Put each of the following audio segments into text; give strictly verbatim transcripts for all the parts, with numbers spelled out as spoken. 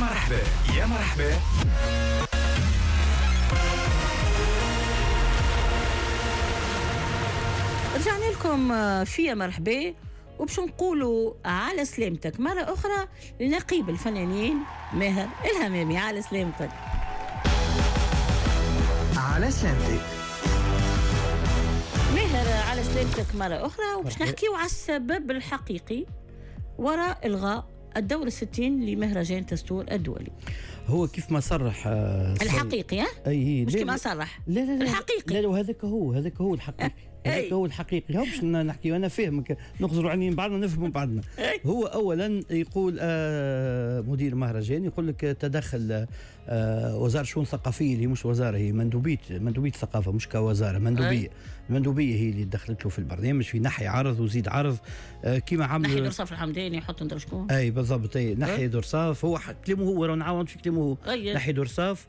مرحبا يا مرحبا. رجعنا لكم في مرحبا، وباش نقولوا على سلامتك مرة أخرى لنقيب الفنانين ماهر الهمامي. على سلامتك. على سلامتك ماهر، على سلامتك مرة أخرى. وباش نحكيو على السبب الحقيقي وراء إلغاء الدورة الستين لمهرجان تستور الدولي. هو كيف ما صرح الحقيقي، ها؟ اي مش كيف ما صرح. لا لا لا الحقيقي. لا لا هذاك هو هذاك هو الحقيقي. هذاك هو الحقيقي. هو باش نحكي انا فاهمك، نخزروا عينين بعضنا نفهموا بعضنا. هو اولا يقول آه مدير مهرجان يقول لك تدخل آه وزاره الشؤون الثقافيه اللي مش وزاره، هي مندوبيه مندوبيه الثقافه مش كوزاره، مندوبيه. المندوبيه هي اللي دخلت له في البرنامج في ناحيه عرض وزيد عرض آه كيما عمل نحي درصاف الحمداني يحط ندري شكون. اي بالضبط. اي نحي درصاف، هو كلامه هو راه نعاود في كلامه هو. نحي درصاف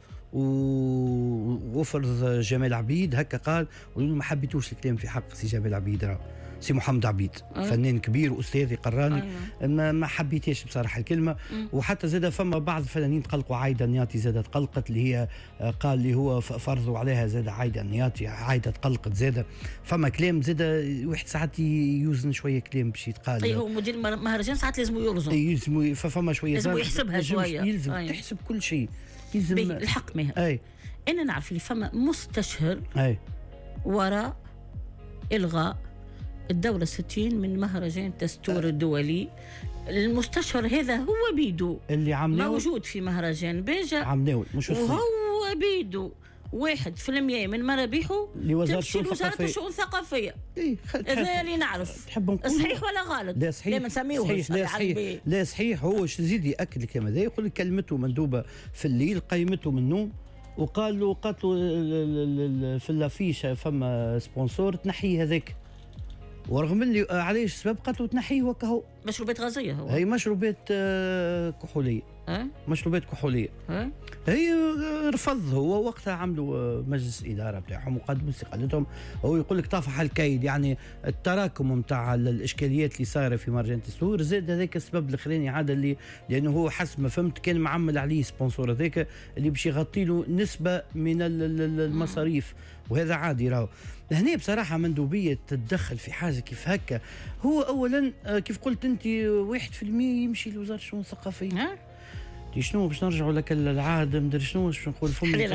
ووفرض جمال عبيد هكا قال، ما حبيتوش الكلام في حق سي جمال عبيد. راه سي محمد عبيد أه. فنان كبير واستاذي قراني. أه. ما, ما حبيتهاش بصراحه الكلمه. أه. وحتى زاد فما بعض الفنانين تقلقوا. عايده النياطي زاد تقلقت، اللي هي قال اللي هو فرضوا عليها زاد عايده النياطي. عايده تقلقت زاد. فما كلام زاد واحد ساعات يوزن شويه كلام باش يتقال. اي هو مدير مهرجان ساعات لازم يوزن. يلزم فما شويه لازم يحسبها شويه. يلزم أيه. تحسب كل شيء. يلزم الحق ماهر. اي انا نعرف اللي فما مستشهر اي وراء الغاء الدورة الستين من مهرجان تستور الدولي. المستشهر هذا هو بيدو اللي عملوه موجود في مهرجان بيجا عملوه، مش وهو بيدو واحد في المية من مرابيحه لوزارة الشؤون الثقافية. إيه هذا اللي نعرف. تحب نقول صحيح ولا غلط؟ لا صحيح. لا ما نسميوهش. لا صحيح. لا صحيح. هو يزيد ياكد الكلام هذا، يقول لك كلمته مندوبه في الليل قيمته من النوم، وقال له قالت له في اللافيشه فما سبونسور تنحيه هذاك، ورغم اللي علاش سبب قالت له تنحيه وكهو. مشروبات غازيه هو. هي مشروبات كحوليه. أه؟ مشروبات كحوليه. أه؟ هي رفض. هو وقتها عملوا مجلس اداره بتاعهم وقدموا استقالتهم. هو يقول لك طافح الكيد، يعني التراكم نتاع الاشكاليات اللي صايره في مهرجان تستور زاد هذاك السبب الاخراني عاد اللي لانه هو حسب ما فهمت كان معمل عليه سبونسور هذاك اللي باش يغطي له نسبه من المصاريف، وهذا عادي. راهو هنا بصراحه مندوبيه تتدخل في حاجه كيف هكا. هو اولا كيف قلت انت واحد في المية يمشي لوزاره الشؤون الثقافيه. ها شنو باش نرجعوا لك العهد مدري شنو باش نقول فم